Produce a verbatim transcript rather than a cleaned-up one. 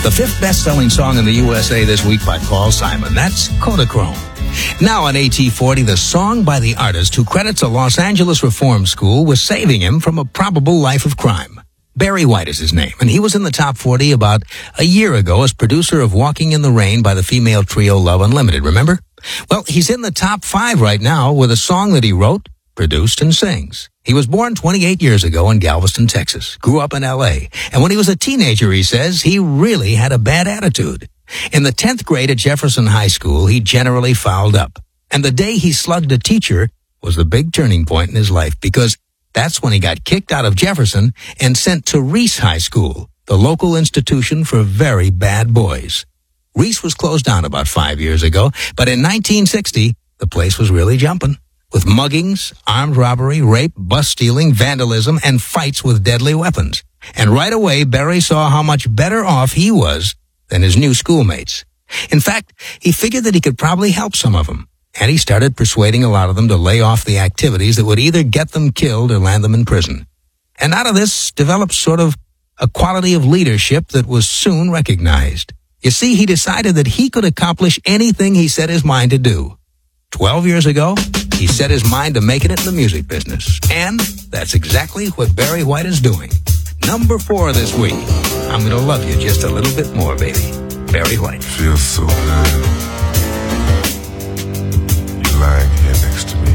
The fifth best-selling song in the U S A this week by Paul Simon. That's Kodachrome. Now on A T forty, the song by the artist who credits a Los Angeles reform school with saving him from a probable life of crime. Barry White is his name, and he was in the top forty about a year ago as producer of Walking in the Rain by the female trio Love Unlimited, remember? Well, he's in the top five right now with a song that he wrote, produced, and sings. He was born twenty-eight years ago in Galveston, Texas, grew up in L A, and when he was a teenager, he says, he really had a bad attitude. In the tenth grade at Jefferson High School, he generally fouled up. And the day he slugged a teacher was the big turning point in his life, because that's when he got kicked out of Jefferson and sent to Reese High School, the local institution for very bad boys. Reese was closed down about five years ago, but in nineteen sixty, the place was really jumping, with muggings, armed robbery, rape, bus stealing, vandalism, and fights with deadly weapons. And right away, Barry saw how much better off he was than his new schoolmates. In fact, he figured that he could probably help some of them, and he started persuading a lot of them to lay off the activities that would either get them killed or land them in prison. And out of this developed sort of a quality of leadership that was soon recognized. You see, he decided that he could accomplish anything he set his mind to do. Twelve years ago, he set his mind to making it in the music business. And that's exactly what Barry White is doing. Number four this week. I'm Gonna Love You Just a Little Bit More, Baby. Barry White. Feels so good. You like